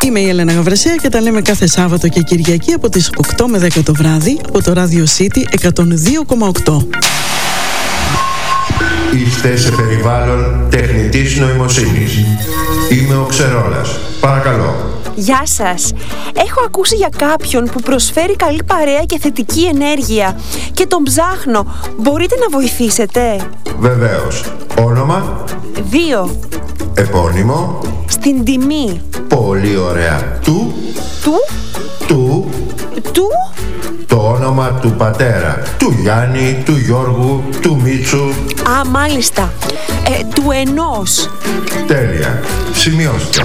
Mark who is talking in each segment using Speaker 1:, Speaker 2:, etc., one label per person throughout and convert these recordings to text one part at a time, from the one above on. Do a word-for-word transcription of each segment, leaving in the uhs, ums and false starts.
Speaker 1: Είμαι η Έλενα Γαβρεσέα και τα λέμε κάθε Σάββατο και Κυριακή από τις οκτώ με δέκα το βράδυ από το Radio City εκατόν δύο κόμμα οκτώ.
Speaker 2: Είστε σε περιβάλλον τεχνητής νοημοσύνης. Είμαι ο Ξερόλας. Παρακαλώ.
Speaker 3: Γεια σας. Έχω ακούσει για κάποιον που προσφέρει καλή παρέα και θετική ενέργεια και τον ψάχνω. Μπορείτε να βοηθήσετε?
Speaker 2: Βεβαίως. Όνομα?
Speaker 3: Δύο.
Speaker 2: Επώνυμο?
Speaker 3: Στην τιμή.
Speaker 2: Πολύ ωραία. Του?
Speaker 3: Του?
Speaker 2: Του?
Speaker 3: Του?
Speaker 2: Το όνομα του πατέρα. Του Γιάννη, του Γιώργου, του Μίτσου.
Speaker 3: Α, μάλιστα. Ε, του ενός.
Speaker 2: Τέλεια. Σημειώστε.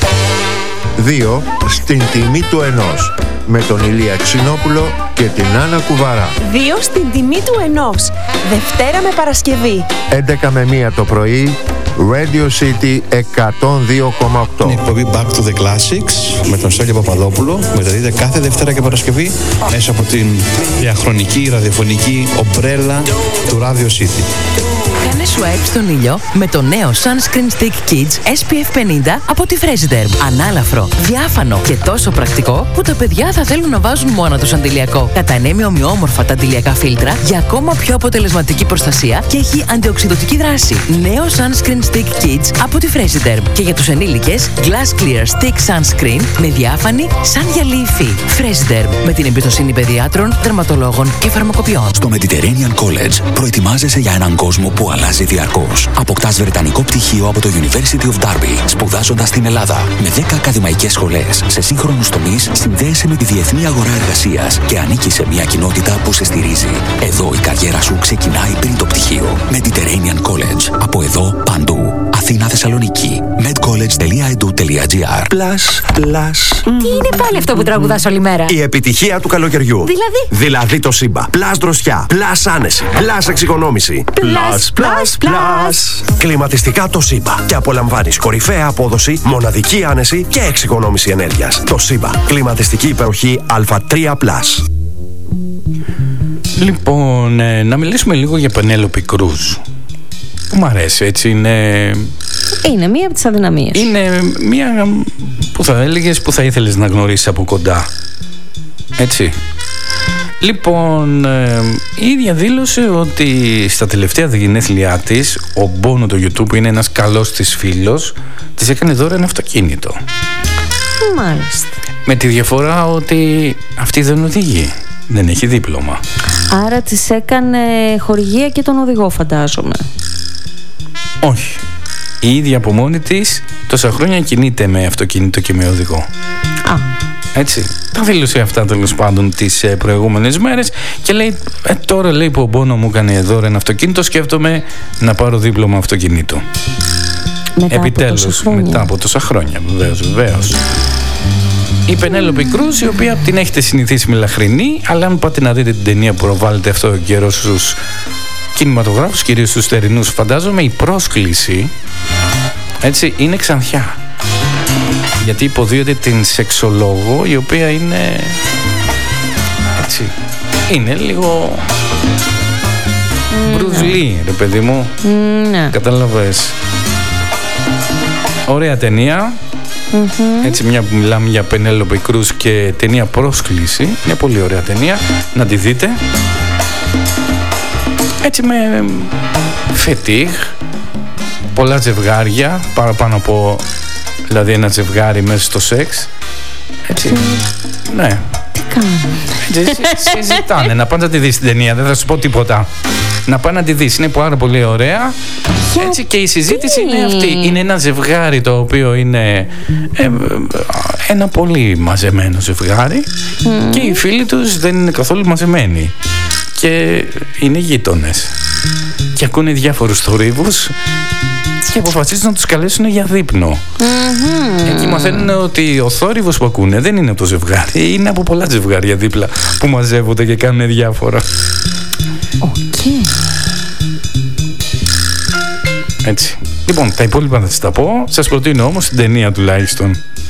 Speaker 2: Δύο στην τιμή του ενός. Με τον Ηλία Ξινόπουλο και την Άννα Κουβαρά.
Speaker 3: Δύο στην τιμή του ενός. Δευτέρα με Παρασκευή.
Speaker 2: έντεκα με μία το πρωί. Radio City εκατόν δύο κόμμα οκτώ.
Speaker 4: Είναι η εκπομπή Back to the Classics με τον Στέλιο Παπαδόπουλο. Μεταδίδεται κάθε Δευτέρα και Παρασκευή μέσα από την διαχρονική ραδιοφωνική ομπρέλα του Radio City.
Speaker 5: Κάνε swipe στον ήλιο με το νέο Sunscreen Stick Kids ες πι εφ πενήντα από τη Fresiderm. Ανάλαφρο, διάφανο και τόσο πρακτικό που τα παιδιά θα θέλουν να βάζουν μόνο τους αντιλιακό. Κατανέμει ομοιόμορφα τα αντιλιακά φίλτρα για ακόμα πιο αποτελεσματική προστασία και έχει αντιοξυδωτική δράση. Νέο Sunscreen Stick Kids από τη Fresiderm. Και για τους ενήλικες, Glass Clear Stick Sunscreen με διάφανη σαν γυαλί υφή. Fresiderm, με την εμπιστοσύνη παιδιάτρων, τερματολόγων και φαρμακοποιών.
Speaker 6: Στο Mediterranean College προετοιμάζεσαι για έναν κόσμο που αλλάζει διαρκώς. Αποκτάς βρετανικό πτυχίο από το University of Derby, σπουδάζοντας στην Ελλάδα. Με δέκα ακαδημαϊκές σχολές σε σύγχρονους τομείς, συνδέεσαι με τη διεθνή αγορά εργασίας και ανήκεις σε μια κοινότητα που σε στηρίζει. Εδώ η καριέρα σου ξεκινάει πριν το πτυχίο. Mediterranean College. Από εδώ παντού. Αθήνα, Θεσσαλονίκη. medcollege.edu.gr.
Speaker 7: Plus, plus.
Speaker 8: Τι είναι πάλι αυτό που τραγουδάς όλη μέρα?
Speaker 7: Η επιτυχία του καλοκαιριού.
Speaker 8: Δηλαδή?
Speaker 7: Δηλαδή το Σύμπα. Plus δροσιά. Plus άνεση. Plus εξοικονόμηση.
Speaker 8: Plus, plus, plus.
Speaker 7: Κλιματιστικά το Σύμπα. Και απολαμβάνεις κορυφαία απόδοση, μοναδική άνεση και εξοικονόμηση ενέργειας. Το Σύμπα. Κλιματιστική υπεροχή Α τρία Plus.
Speaker 9: Λοιπόν, ε, να μιλήσουμε λίγο για Πενέλοπη Κρούζ. Που μου αρέσει, έτσι είναι...
Speaker 8: Είναι μία από τις αδυναμίες.
Speaker 9: Είναι μία που θα έλεγες που θα ήθελες να γνωρίσεις από κοντά. Έτσι. Λοιπόν, ε, η ίδια δήλωσε ότι στα τελευταία γενέθλιά της ο Μπόνο το YouTube, που είναι ένας καλός της φίλος, της έκανε δώρο ένα αυτοκίνητο.
Speaker 8: Μάλιστα.
Speaker 9: Με τη διαφορά ότι αυτή δεν οδηγεί, δεν έχει δίπλωμα.
Speaker 8: Άρα της έκανε χορηγία και τον οδηγό, φαντάζομαι.
Speaker 9: Όχι. Η ίδια από μόνη της τόσα χρόνια κινείται με αυτοκίνητο και με οδηγό.
Speaker 8: Α.
Speaker 9: Έτσι. Τα δήλωσε αυτά τέλος πάντων τις ε, προηγούμενες μέρες και λέει, ε, τώρα λέει που ο Μπόνο μου έκανε δώρο ένα αυτοκίνητο, σκέφτομαι να πάρω δίπλωμα αυτοκινήτου.
Speaker 8: Μετά
Speaker 9: Επιτέλους,
Speaker 8: από
Speaker 9: μετά από τόσα χρόνια, βεβαίως, βεβαίως. Η Πενέλοπη Κρούζ, η οποία την έχετε συνηθίσει με λαχρινή, αλλά αν πάτε να δείτε την ταινία που προβάλλεται αυτό ο καιρό στους κινηματογράφους, κυρίως στους θερινούς, φαντάζομαι η πρόσκληση, έτσι, είναι ξανθιά. Γιατί υποδίωται την σεξολόγο, η οποία είναι, έτσι, είναι λίγο μπρουζλί, ρε παιδί μου.
Speaker 8: Ναι.
Speaker 9: Κατάλαβες. Ωραία ταινία. Mm-hmm. Έτσι, μια που μιλάμε για Πενέλοπη Κρούζ και ταινία Πρόσκληση, μια πολύ ωραία ταινία, να τη δείτε. Έτσι, με φετίχ, πολλά ζευγάρια, παραπάνω από, δηλαδή, ένα ζευγάρι μέσα στο σεξ. Έτσι, ναι.
Speaker 8: Τι κάνουν?
Speaker 9: Συζητάνε, να πάνε να τη δεις την ταινία, δεν θα σου πω τίποτα. Να πάνε να τη δεις, είναι πάρα πολύ ωραία. Έτσι, και η συζήτηση είναι αυτή. Είναι ένα ζευγάρι το οποίο είναι ε, ένα πολύ μαζεμένο ζευγάρι mm. και οι φίλοι τους δεν είναι καθόλου μαζεμένοι και είναι γείτονες και ακούνε διάφορους θορύβους και αποφασίζουν να τους καλέσουν για δείπνο. Mm-hmm. Εκεί μαθαίνουν ότι ο θόρυβος που ακούνε δεν είναι από το ζευγάρι, είναι από πολλά ζευγάρια δίπλα που μαζεύονται και κάνουν διάφορα.
Speaker 8: Okay.
Speaker 9: Έτσι. Λοιπόν, τα υπόλοιπα θα σας τα πω. Σας προτείνω όμως την ταινία τουλάχιστον.